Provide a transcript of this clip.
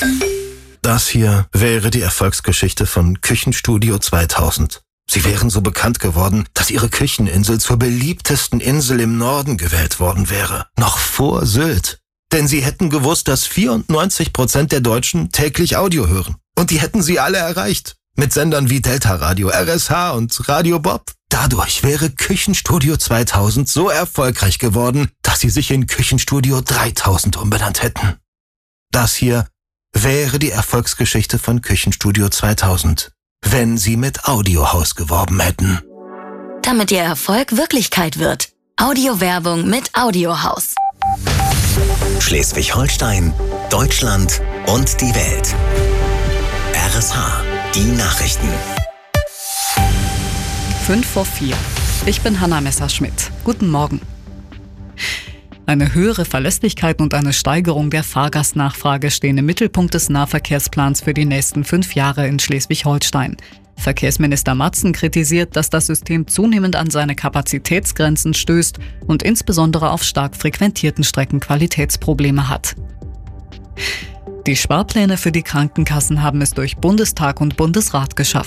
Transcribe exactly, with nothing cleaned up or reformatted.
Das hier wäre die Erfolgsgeschichte von Küchenstudio zweitausend. Sie wären so bekannt geworden, dass ihre Kücheninsel zur beliebtesten Insel im Norden gewählt worden wäre. Noch vor Sylt. Denn sie hätten gewusst, dass vierundneunzig Prozent der Deutschen täglich Audio hören. Und die hätten sie alle erreicht. Mit Sendern wie Delta Radio, R S H und Radio Bob. Dadurch wäre Küchenstudio zweitausend so erfolgreich geworden, dass sie sich in Küchenstudio dreitausend umbenannt hätten. Das hier wäre die Erfolgsgeschichte von Küchenstudio zweitausend, wenn sie mit Audiohaus geworben hätten. Damit ihr Erfolg Wirklichkeit wird. Audiowerbung mit Audiohaus. Schleswig-Holstein, Deutschland und die Welt. R S H, die Nachrichten. Fünf vor vier. Ich bin Hanna Messerschmidt. Guten Morgen. Eine höhere Verlässlichkeit und eine Steigerung der Fahrgastnachfrage stehen im Mittelpunkt des Nahverkehrsplans für die nächsten fünf Jahre in Schleswig-Holstein. Verkehrsminister Matzen kritisiert, dass das System zunehmend an seine Kapazitätsgrenzen stößt und insbesondere auf stark frequentierten Strecken Qualitätsprobleme hat. Die Sparpläne für die Krankenkassen haben es durch Bundestag und Bundesrat geschafft.